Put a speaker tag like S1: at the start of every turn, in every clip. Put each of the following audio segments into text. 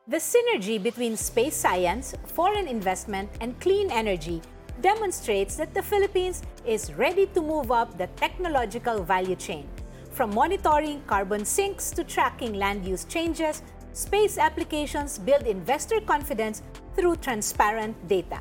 S1: The synergy between space science, foreign investment, and clean energy demonstrates that the Philippines is ready to move up the technological value chain. From monitoring carbon sinks to tracking land use changes, space applications build investor confidence through transparent data.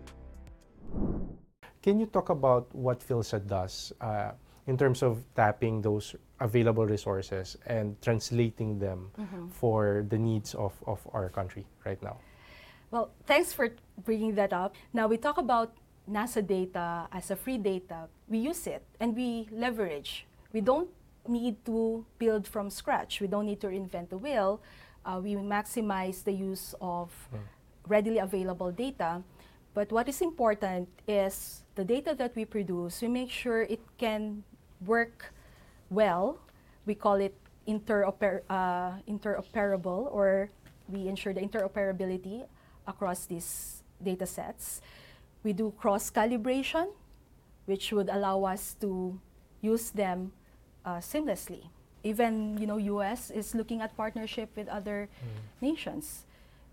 S2: Can you talk about what PhilSA does in terms of tapping those available resources and translating them for the needs of our country right now?
S3: Well, thanks for bringing that up. Now, we talk about NASA data as a free data. We use it and we leverage. We don't need to build from scratch. We don't need to reinvent the wheel. We maximize the use of readily available data. But what is important is the data that we produce, we make sure it can work well. We call it interoperable, or we ensure the interoperability across these data sets. We do cross-calibration, which would allow us to use them seamlessly. Even, U.S. is looking at partnership with other nations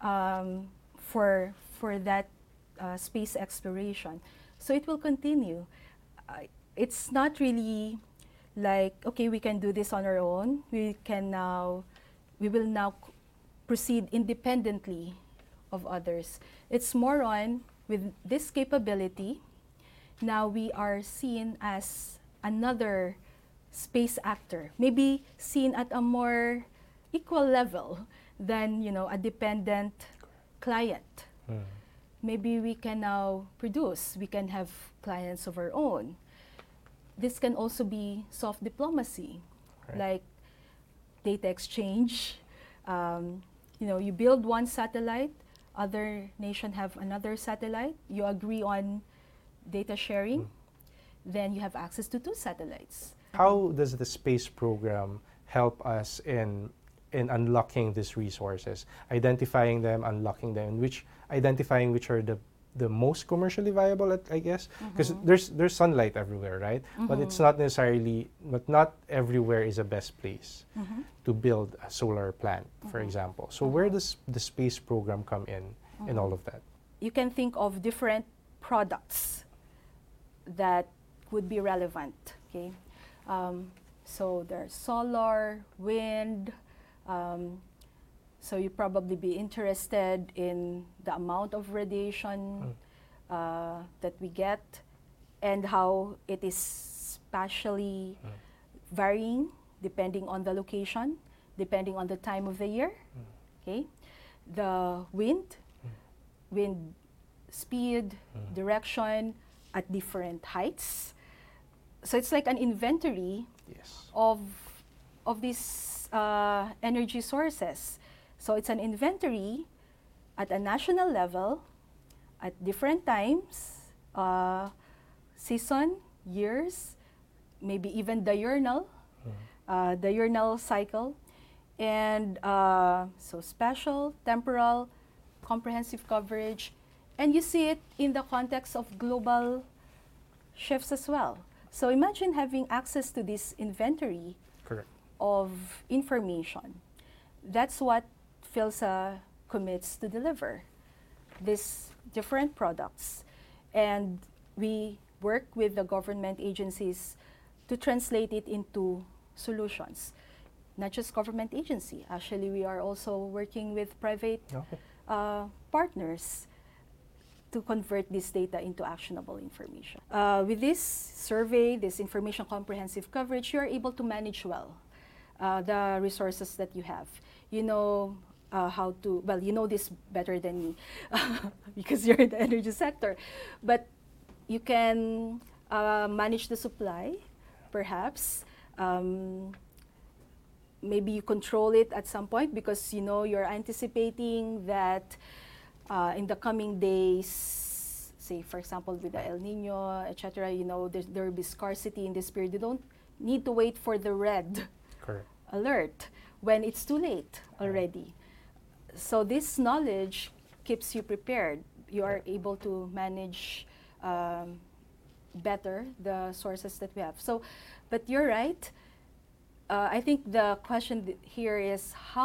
S3: for that space exploration. So it will continue. It's not really like, okay, we can do this on our own. We will now proceed independently of others. It's more on, with this capability, now we are seen as another space actor, maybe seen at a more equal level than, a dependent client. Maybe we can now produce, we can have clients of our own. This can also be soft diplomacy, like data exchange. You build one satellite, other nation have another satellite, you agree on data sharing, then you have access to 2 satellites.
S2: How does the space program help us in unlocking these resources, identifying them, unlocking them, identifying which are the most commercially viable, I guess, because there's sunlight everywhere, right? But it's not not everywhere is the best place to build a solar plant, for example. So where does the space program come in all of that?
S3: You can think of different products that would be relevant, okay? So there's solar, wind. So you probably be interested in the amount of radiation that we get and how it is spatially varying depending on the location, depending on the time of the year. Okay, the wind speed, direction at different heights. So it's like an inventory of these energy sources. So it's an inventory at a national level at different times, season, years, maybe even diurnal cycle. And so spatial, temporal, comprehensive coverage. And you see it in the context of global shifts as well. So imagine having access to this inventory of information. That's what PhilSA commits to deliver, these different products. And we work with the government agencies to translate it into solutions. Not just government agency. Actually, we are also working with private partners to convert this data into actionable information. With this survey, this information comprehensive coverage, you are able to manage well the resources that you have. You know how to, well, you know this better than me because you're in the energy sector. But you can manage the supply, perhaps. Maybe you control it at some point because you're anticipating that in the coming days, say for example with the El Nino, etc., there will be scarcity in this period. You don't need to wait for the red alert when it's too late already. So this knowledge keeps you prepared. You are able to manage better the sources that we have. So, but you're right. I think the question here is how